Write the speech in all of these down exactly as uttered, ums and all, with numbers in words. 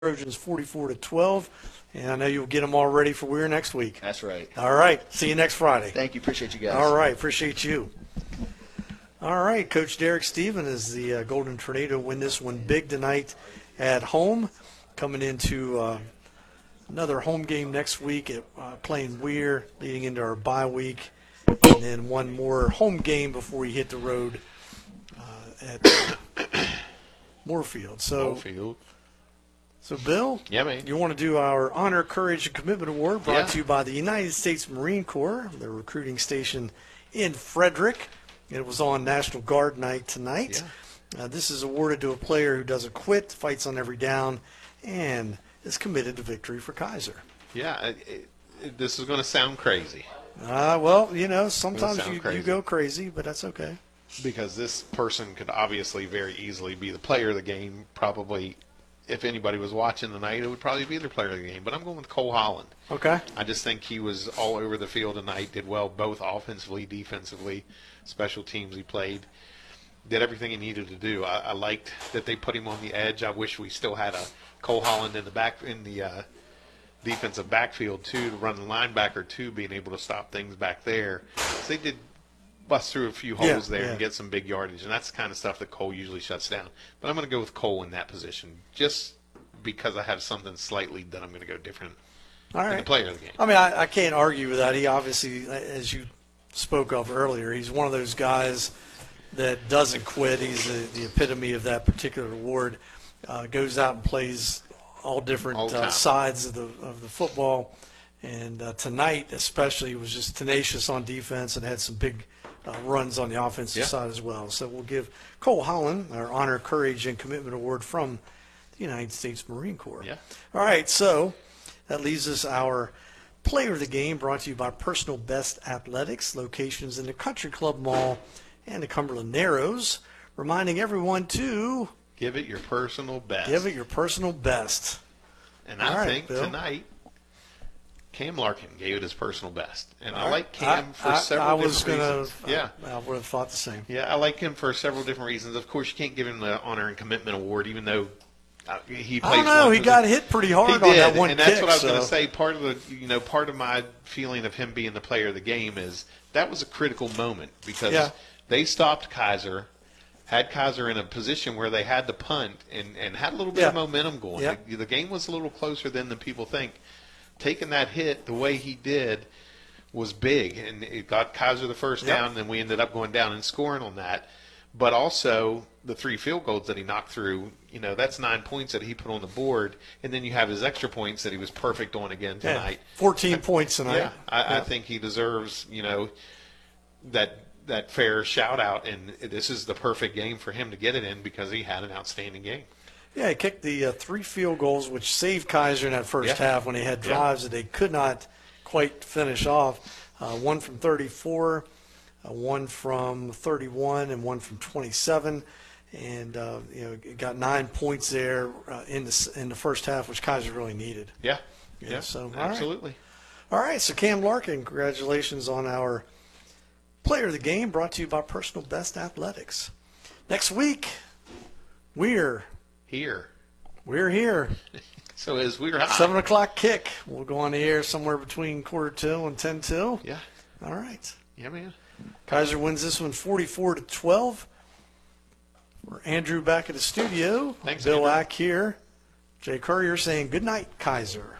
Trojans forty-four to twelve, and I know you'll get them all ready for Weir next week. That's right. All right. See you next Friday. Thank you. Appreciate you guys. All right. Appreciate you. All right. Coach Derek Stephen is the uh, Golden Tornado win this one big tonight at home, coming into uh, another home game next week at uh, playing Weir, leading into our bye week, and then one more home game before we hit the road uh, at uh, Moorfield. So. Moorfield. So, Bill, yeah, man. You want to do our Honor, Courage, and Commitment Award brought yeah. to you by the United States Marine Corps, the recruiting station in Frederick. It was on National Guard Night tonight. Yeah. Uh, this is awarded to a player who doesn't quit, fights on every down, and is committed to victory for Kaiser. Yeah, it, it, this is going to sound crazy. Uh, well, you know, sometimes you, crazy. you go crazy, but that's okay. Because this person could obviously very easily be the player of the game, probably. If anybody was watching tonight, it would probably be their player of the game. But I'm going with Cole Holland. Okay. I just think he was all over the field tonight, did well both offensively, defensively, special teams he played, did everything he needed to do. I, I liked that they put him on the edge. I wish we still had a Cole Holland in the back in the uh, defensive backfield too, to run the linebacker too, being able to stop things back there. So they did bust through a few holes yeah, there yeah. and get some big yardage, and that's the kind of stuff that Cole usually shuts down. But I'm going to go with Cole in that position, just because I have something slightly that I'm going to go different All right. in the player of the game. I mean, I, I can't argue with that. He obviously, as you spoke of earlier, he's one of those guys that doesn't quit. He's the, the epitome of that particular award. Uh, goes out and plays all different all uh, sides of the of the football. And uh, tonight, especially, was just tenacious on defense and had some big Uh, runs on the offensive yeah. side as well. So we'll give Cole Holland our Honor, Courage, and Commitment Award from the United States Marine Corps. Yeah. All right, so that leaves us our Player of the Game, brought to you by Personal Best Athletics, locations in the Country Club Mall and the Cumberland Narrows, reminding everyone to give it your personal best. Give it your personal best. And I All right, think Bill. tonight Cam Larkin gave it his personal best, and All I right. like Cam I, for I, several I was different gonna, reasons. Yeah, I, I would have thought the same. Yeah, I like him for several different reasons. Of course, you can't give him the Honor and Commitment Award, even though uh, he plays. I don't know. one He position. got hit pretty hard he on did, that one and kick. that's what I was so. going to say. Part of the, you know, part of my feeling of him being the player of the game is that was a critical moment because Yeah. they stopped Kaiser. Had Kaiser in a position where they had to punt and, and had a little bit Yeah. of momentum going. Yeah. The, the game was a little closer than the people think. Taking that hit the way he did was big, and it got Kaiser the first Yep. down, and then we ended up going down and scoring on that. But also the three field goals that he knocked through, you know, that's nine points that he put on the board, and then you have his extra points that he was perfect on again tonight. Yeah, fourteen points tonight. Yeah, I, yeah. I think he deserves, you know, that that fair shout out, and this is the perfect game for him to get it in because he had an outstanding game. Yeah, he kicked the uh, three field goals, which saved Kaiser in that first Yeah. half when they had drives Yeah. that they could not quite finish off. Uh, one from thirty-four, uh, one from thirty-one, and one from twenty-seven. And, uh, you know, it got nine points there uh, in, the, in the first half, which Kaiser really needed. Yeah, Yeah, yeah, so, all right. absolutely. All right, so Cam Larkin, congratulations on our Player of the Game, brought to you by Personal Best Athletics. Next week, we're Here. we're here. So as we were high. Seven o'clock kick. We'll go on the air somewhere between quarter till and ten till. Yeah. All right. Yeah, man. Kaiser wins this one forty-four to twelve. We're Andrew back at the studio. Thanks, Bill Andrew. Ack here. Jay Courier saying good night, Kaiser.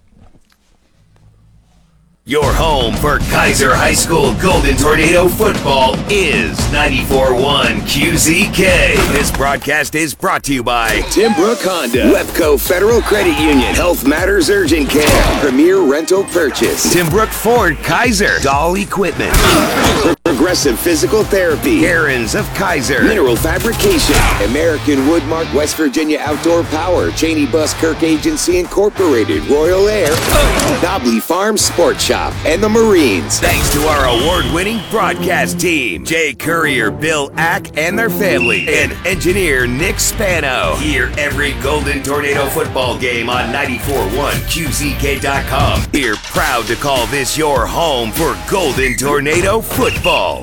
Your home for Kaiser High School Golden Tornado football is ninety-four point one Q Z K. This broadcast is brought to you by Tim Brook Honda, Webco Federal Credit Union, Health Matters Urgent Care, Premier Rental Purchase, Tim Brook Ford Kaiser, Doll Equipment, Progressive Physical Therapy, Aaron's of Kaiser, Mineral Fabrication, American Woodmark, West Virginia Outdoor Power, Cheney Bus Kirk Agency Incorporated, Royal Air, Knobley Farm Sports Shop, and the Marines. Thanks to our award-winning broadcast team, Jay Courier, Bill Ack, and their family, and engineer Nick Spano. Hear every Golden Tornado football game on ninety-four point one Q Z K dot com. We're proud to call this your home for Golden Tornado football.